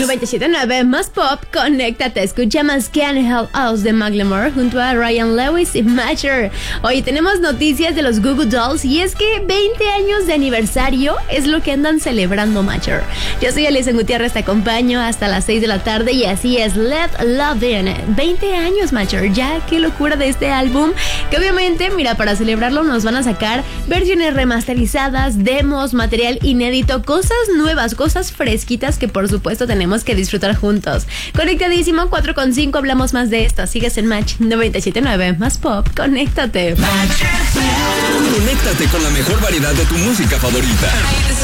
97.9 más pop, conéctate, escucha más Can't Help Us de Macklemore junto a Ryan Lewis y Matcher. Hoy tenemos noticias de los Goo Goo Dolls y es que 20 años de aniversario es lo que andan celebrando Matcher. Yo soy Alison Gutiérrez, te acompaño hasta las 6 de la tarde y así es, Let Love In. 20 años Matcher, ya qué locura de este álbum, que obviamente, mira, para celebrarlo nos van a sacar versiones remasterizadas, demos, material inédito, cosas nuevas, cosas fresquitas que por supuesto tenemos que disfrutar juntos. Conectadísimo, 4.5, hablamos más de esto. Sigues en Match 97.9 más pop, conéctate. Conéctate con la mejor variedad de tu música favorita.